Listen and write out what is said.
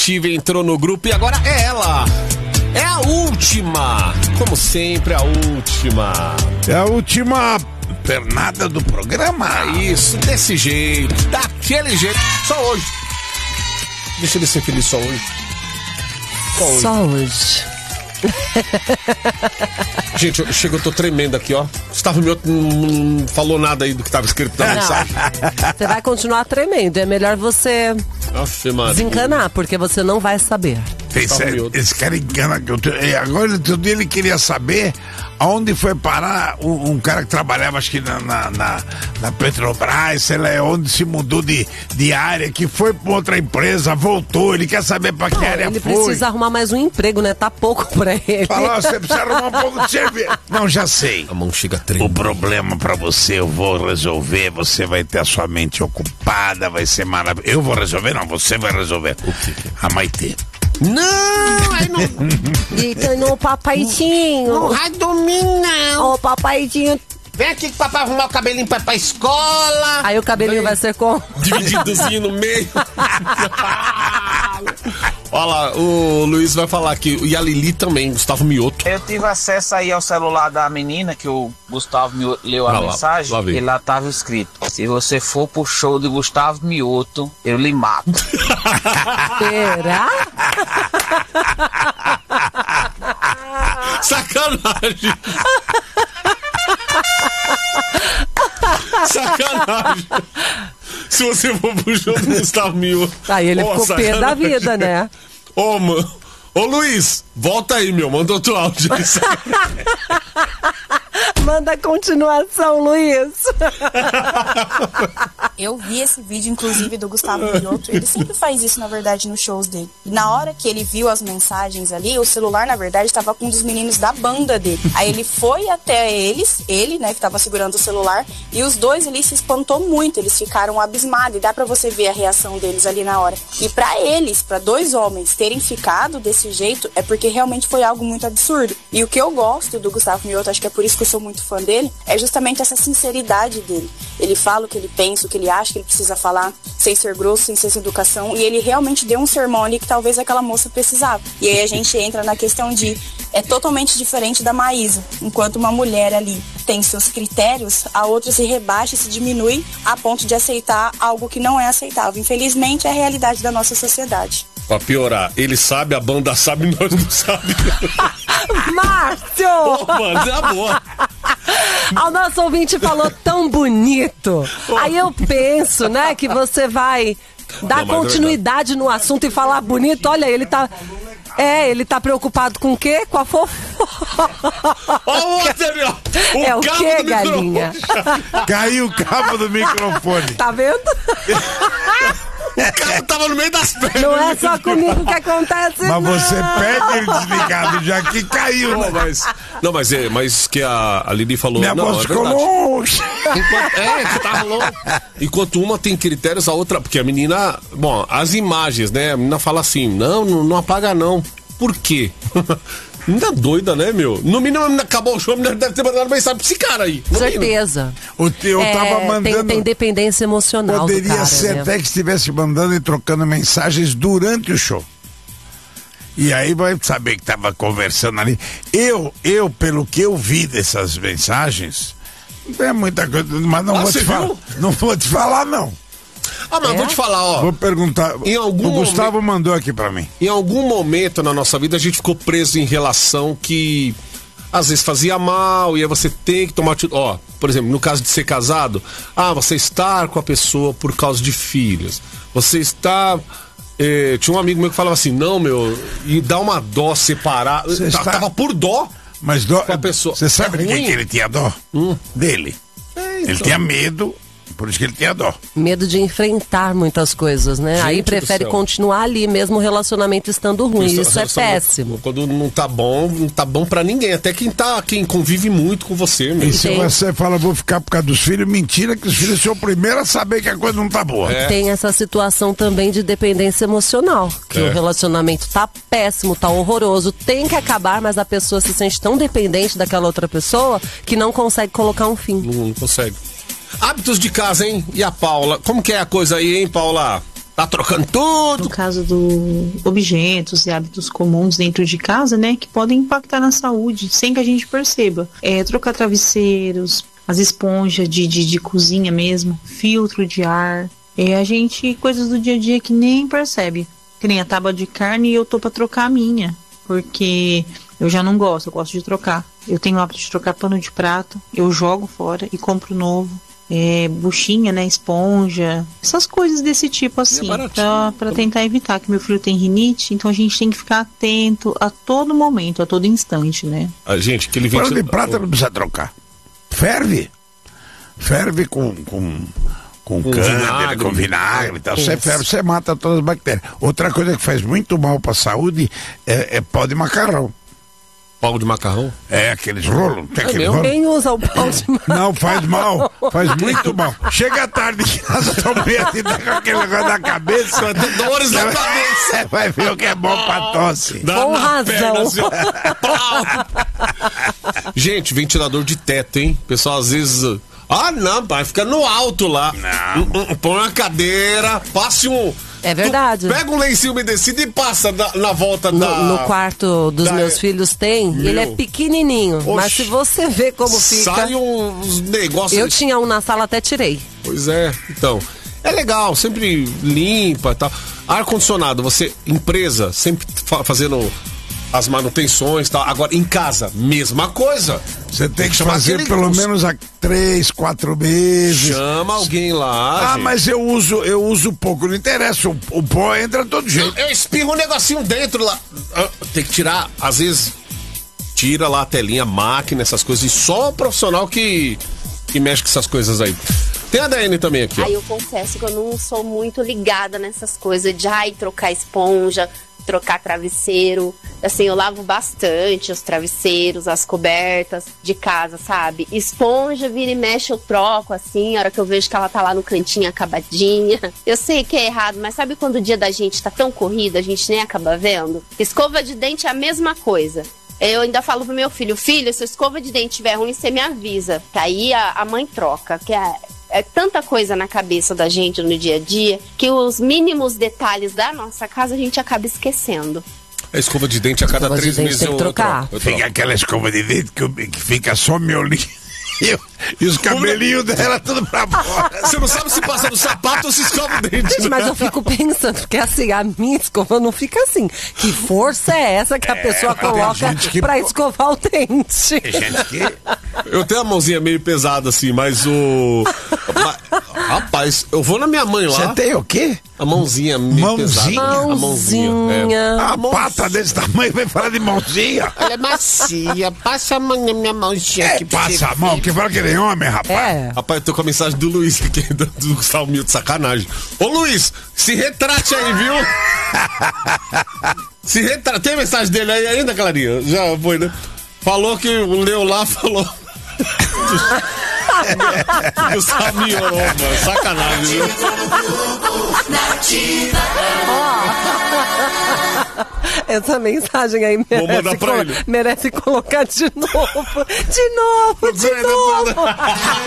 detetive entrou no grupo e agora é ela. É a última. Como sempre, a última. É a última pernada do programa. Isso, desse jeito, daquele jeito. Só hoje. Deixa ele ser feliz só hoje. Só hoje. Gente, eu tô tremendo aqui, ó. Gustavo Mioto não falou nada aí do que tava escrito na mensagem. Você vai continuar tremendo. É melhor você desencanar, porque você não vai saber. Esse cara engana que eu tenho. Agora, outro dia ele queria saber aonde foi parar um cara que trabalhava, acho que na Petrobras, sei lá, onde se mudou de área, que foi pra outra empresa, voltou. Ele quer saber pra que área ele foi. Ele precisa arrumar mais um emprego, né? Tá pouco pra ele. Falou, você precisa arrumar um pouco de serviço. Não, já sei. A mão chega tremendo. O problema pra você, eu vou resolver. Você vai ter a sua mente ocupada, vai ser maravilhoso. Eu vou resolver? Não, você vai resolver. O que? A Maitê. Não, aí não. Eita, não, papaizinho. Não vai dormir, não. Ô, papaizinho. Vem aqui que o papai arrumar o cabelinho pra escola. Aí o cabelinho vai ser como? Divididozinho no meio. Olha lá, o Luiz vai falar aqui. E a Lili também, Gustavo Mioto. Eu tive acesso aí ao celular da menina, que o Gustavo leu a mensagem, e lá tava escrito: se você for pro show de Gustavo Mioto, eu lhe mato. Será? Sacanagem. Sacanagem. Se você for pro show do Gustavo Mioto. Aí ele ficou pé da vida, né? Ô, mano. Ô, Luiz, volta aí, meu. Manda outro áudio. Manda continuação, Luiz. Eu vi esse vídeo, inclusive, do Gustavo Mioto. Ele sempre faz isso, na verdade, nos shows dele. E na hora que ele viu as mensagens ali, o celular, na verdade, estava com um dos meninos da banda dele. Aí ele foi até ele, né, que estava segurando o celular, e os dois ali se espantou muito. Eles ficaram abismados, e dá pra você ver a reação deles ali na hora. E pra eles, pra dois homens terem ficado desse jeito, é porque realmente foi algo muito absurdo. E o que eu gosto do Gustavo Mioto, acho que é por isso que eu sou muito fã dele, é justamente essa sinceridade dele. Ele fala o que ele pensa, o que ele acha que ele precisa falar, sem ser grosso, sem ser sem educação, e ele realmente deu um sermão ali que talvez aquela moça precisava. E aí a gente entra na questão de, é totalmente diferente da Maísa. Enquanto uma mulher ali tem seus critérios, a outra se rebaixa e se diminui a ponto de aceitar algo que não é aceitável. Infelizmente é a realidade da nossa sociedade. Pra piorar, ele sabe, a banda sabe, nós não sabemos. Márcio! Opa, tá boa. O nosso ouvinte falou tão bonito. Aí eu penso, né, que você vai dar continuidade no assunto e falar bonito. Olha, ele tá... ele tá preocupado com o quê? Com a fofoca. É o quê, galinha? Caiu o cabo do microfone. Tá vendo? O cara tava no meio das pernas. Não é só comigo que acontece, mas você pede ele desligado, já que caiu. Não, mas que a Lili falou... Minha voz ficou longe. Que tava longe. Enquanto uma tem critérios, a outra... Porque a menina... Bom, as imagens, né? A menina fala assim, não apaga não. Por quê? Menina doida, né, meu? No mínimo, acabou o show, a menina deve ter mandado mensagem pra esse cara aí. Certeza. Eu tava mandando... Tem dependência emocional do cara, poderia ser, né? Até que estivesse mandando e trocando mensagens durante o show. E aí vai saber que tava conversando ali. Eu, pelo que eu vi dessas mensagens, não é muita coisa, mas não vou te falar. Não vou te falar, não. Mas vou te falar, ó. Vou perguntar. O Gustavo mandou aqui pra mim. Em algum momento na nossa vida a gente ficou preso em relação que às vezes fazia mal e aí você tem que tomar... Ó, por exemplo, no caso de ser casado, você estar com a pessoa por causa de filhos. Você está... tinha um amigo meu que falava assim, não, meu, e dá uma dó separar. Tava por dó. Mas dó com a pessoa. Você sabe de quem que ele tinha dó? Dele. Ele tinha medo. Por isso que ele tinha dó. Medo de enfrentar muitas coisas, né? Gente, aí prefere continuar ali, mesmo o relacionamento estando ruim. Isso é péssimo. Quando não tá bom pra ninguém. Até quem convive muito com você, mesmo. E se você fala, vou ficar por causa dos filhos, mentira, que os filhos são o primeiro a saber que a coisa não tá boa. Tem essa situação também de dependência emocional. Que o relacionamento tá péssimo, tá horroroso, tem que acabar, mas a pessoa se sente tão dependente daquela outra pessoa que não consegue colocar um fim. Não consegue. Hábitos de casa, hein? E a Paula? Como que é a coisa aí, hein, Paula? Tá trocando tudo. No caso do objetos e hábitos comuns dentro de casa, né, que podem impactar na saúde, sem que a gente perceba. Trocar travesseiros, as esponjas de cozinha mesmo, filtro de ar. Coisas do dia a dia que nem percebe. Que nem a tábua de carne, e eu tô pra trocar a minha. Porque eu já não gosto, eu gosto de trocar. Eu tenho o hábito de trocar pano de prato, eu jogo fora e compro novo. Buchinha, né, esponja, essas coisas desse tipo assim, pra tentar evitar, que meu filho tem rinite, então a gente tem que ficar atento a todo momento, a todo instante, né? A gente, que ele pano de prata não precisa trocar. Ferve com cândido, com vinagre e tal. Você ferve, você mata todas as bactérias. Outra coisa que faz muito mal pra saúde é pau de macarrão. Pau de macarrão? Aqueles rolos. Quem usa o pau de macarrão? Não, faz mal. Faz muito mal. Chega tarde em casa, com aquele negócio na cabeça. Dores na cabeça. Você vai ver o que é bom pra tosse. Com razão. Gente, ventilador de teto, hein? O pessoal às vezes... não, vai ficar no alto lá. Não. Põe uma cadeira, passe um... É verdade. Pega um lencinho umedecido e passa na volta no quarto dos meus filhos tem. Ele é pequenininho. Oxe, mas se você vê como fica... Sai uns negócios... Eu tinha um na sala, até tirei. Pois é, então... É legal, sempre limpa e tal. Ar-condicionado, você, empresa, sempre fazendo... as manutenções e tal. Agora, em casa, mesma coisa. Você tem que fazer pelo menos há 3, 4 meses. Chama alguém lá. Gente. Mas eu uso pouco, não interessa. O pó entra de todo jeito. Eu espirro um negocinho dentro lá. Tem que tirar, às vezes, tira lá a telinha, a máquina, essas coisas. E só o profissional que mexe com essas coisas aí. Tem a Daiane também aqui, ó. Eu confesso que eu não sou muito ligada nessas coisas de trocar esponja, trocar travesseiro. Assim, eu lavo bastante os travesseiros, as cobertas de casa, sabe? Esponja, vira e mexe, eu troco, assim, a hora que eu vejo que ela tá lá no cantinho acabadinha. Eu sei que é errado, mas sabe quando o dia da gente tá tão corrido, a gente nem acaba vendo? Escova de dente é a mesma coisa. Eu ainda falo pro meu filho, se a escova de dente estiver ruim, você me avisa. Que aí a mãe troca, que é tanta coisa na cabeça da gente no dia a dia, que os mínimos detalhes da nossa casa a gente acaba esquecendo. A escova de dente a cada 3 meses eu troco. Fica aquela escova de dente que fica só miolinho. E os cabelinhos dela tudo pra fora. Você não sabe se passa no sapato ou se escova o dente. Gente, mas eu fico pensando, porque assim, a minha escova não fica assim. Que força é essa que a pessoa coloca pra escovar o dente? Tem gente que... Eu tenho a mãozinha meio pesada assim, mas o... Rapaz, eu vou na minha mãe lá. Você tem o quê? A mãozinha meio pesada. A mãozinha. A pata desse tamanho vai falar de mãozinha. Ela é macia. Passa a mão na minha mãozinha aqui. Passa a mão, que fala que nem homem, rapaz. Rapaz, eu tô com a mensagem do Luiz aqui, do Gustavo Mil, de sacanagem. Ô Luiz, se retrate aí, viu? Se retrate. Tem mensagem dele aí ainda, Clarinha? Já foi, né? Falou que o Leo lá falou... Gustavo Miolo, mano. Sacanagem, viu? Essa mensagem aí merece colocar de novo. De novo.